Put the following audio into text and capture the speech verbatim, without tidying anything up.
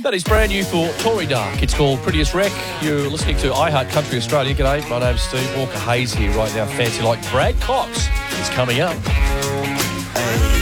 That is brand new for Tory Dark. It's called Prettiest Wreck. You're listening to iHeart Country Australia. G'day, my name's Steve Walker Hayes here right now. Fancy like Brad Cox is coming up. Hey.